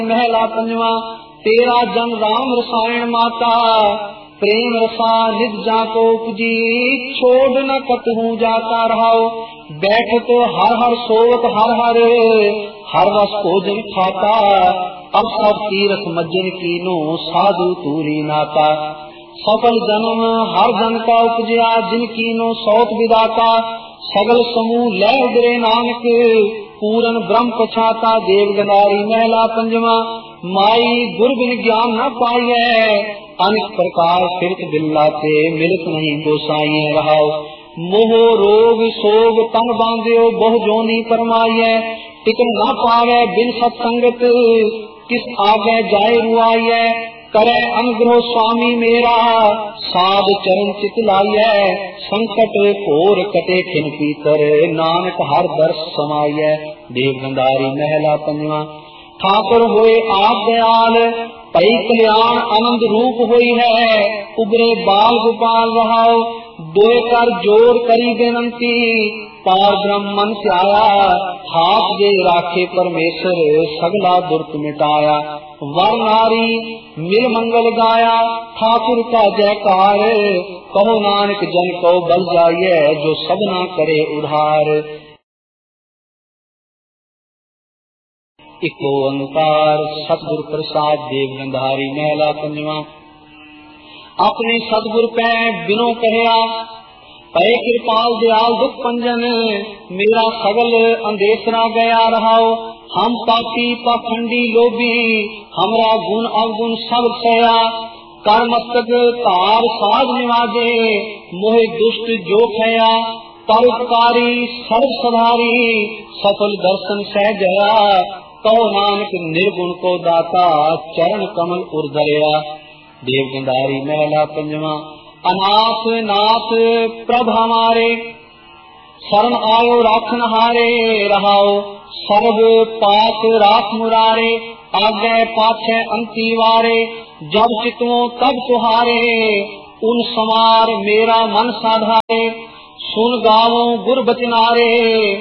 महला पंजवा। तेरा जन राम रसायन माता, प्रेम रसा निज जाको उपजी, छोड़ न कतहु जाता रहाओ। बैठ तो हर हर सोत हर हर रस भोजन खाता, अब सब तीरथ मज्जन कीनो साधु तूरी नाता। सफल जन्म हर जन का उपजया, जिन कीनो सौत विदाता। सगल समूह ले उदरे नानक, पूरन ब्रह्म पछाता। देव गंधारी महला पंजवा। माई गुर बिन ज्ञान न पाइए, अनेक प्रकार फिरत बिल्लाते, मिलत नहीं गोसाई रहाओ। मोह रोग सोग तन बांध्यो, बहु जोनी परमाइए। टिकन न पावे बिन सत्संगत, किस आगे जाए रुआइए। करे अनुग्रह स्वामी मेरा, साध चरण चित लाइए। संकट घोर कटे खिन पीतर, नानक हर दर्श समाइए। देव गंधारी महला पंजवा। ठाकुर होए आप दयाल, पई कल्याण आनंद रूप होई है। उबरे बाल गोपाल रहाओ, दोए कर जोर करी बेनंती। पार ब्रह्म मन से आया, हाथ दे राखे परमेश्वर, सगला दुर्त मिटाया। वर नारी मिल मंगल गाया, ठाकुर का जयकार। कहो नानक जन को बल जाइए, जो सबना करे उधार। इको ओंकार सतगुर प्रसाद। देव गंधारी महला पंजवा। अपने सतगुर पै बिनो कहया, पै कृपाल दयाल दुख पंजन। मेरा सगल अंदेसरा गया रहाओ। हम पापी पाखंडी लोभी, हमरा गुण अवगुण सब सया। कर मस्तक तार साध निवाजे, मोहे दुष्ट जो खया। परोपकारी सर्व सधारी, सफल दर्शन सह जया। कहो नानक निर्गुण को दाता, चरण कमल उर्धरया। देव गंधारी महला पंजवा। अनाथ नाथ प्रभ हमारे, शरण आयो राखन हारे रहाओ। सर्व पाप राख मुरारे, आगे पाछे अंती वारे। जब चितवो तब तुहारे, उन समार मेरा मन साधारे। सुन गावो गुर बचनारे,